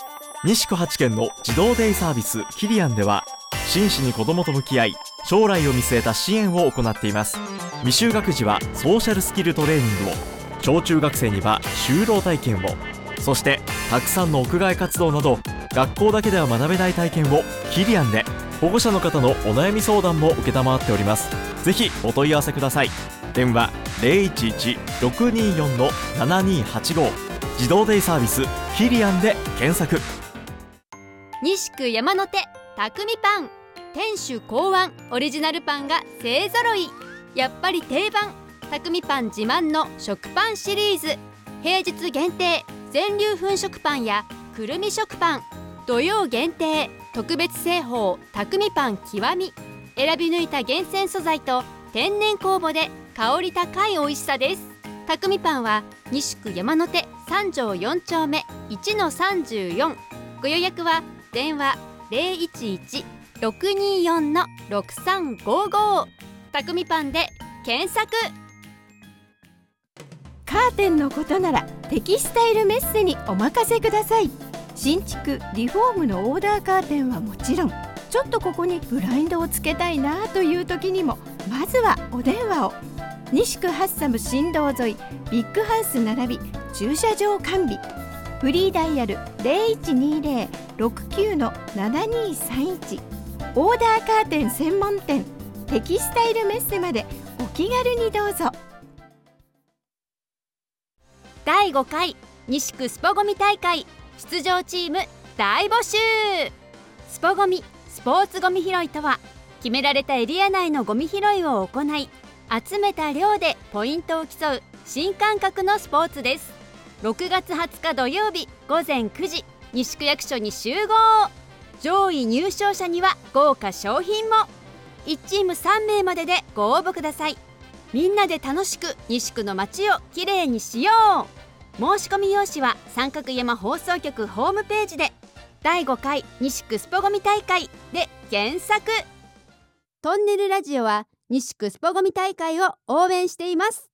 西区8県の児童デイサービスキリアンでは、真摯に子どもと向き合い、将来を見据えた支援を行っています。未就学児はソーシャルスキルトレーニングを、小中学生には就労体験を、そしてたくさんの屋外活動など学校だけでは学べない体験をキリアンで。保護者の方のお悩み相談も承っております。ぜひお問い合わせください。電話 011-624-7285 児童デイサービスキリアンで検索。 西区山手匠パン、店主考案オリジナルパンが勢ぞろい。やっぱり定番、匠パン自慢の食パンシリーズ。平日限定全粒粉食パンやくるみ食パン、土曜限定特別製法匠パン極み。選び抜いた厳選素材と天然酵母で香り高い美味しさです。匠パンは西区山手3条4丁目 1-34。 ご予約は電話 011-624-6355。 匠パンで検索。 カーテンのことならテキスタイルメッセにお任せください。新築リフォームのオーダーカーテンはもちろん、ちょっとここにブラインドをつけたいなという時にもまずはお電話を。西区ハッサム新道沿いビッグハウス並び駐車場完備。フリーダイヤル 0120-69-7231。 オーダーカーテン専門店テキスタイルメッセまでお気軽にどうぞ。 第5回西区スポゴミ大会出場チーム大募集。スポゴミスポーツゴミ拾いとは、決められたエリア内のゴミ拾いを行い、集めた量でポイントを競う新感覚のスポーツです。6月20日土曜日午前9時、西区役所に集合。上位入賞者には豪華賞品も。1チーム3名まででご応募ください。みんなで楽しく西区の街をきれいにしよう。申し込み用紙は三角山放送局ホームページで、第5回西区スポゴミ大会で検索。トンネルラジオは西区スポゴミ大会を応援しています。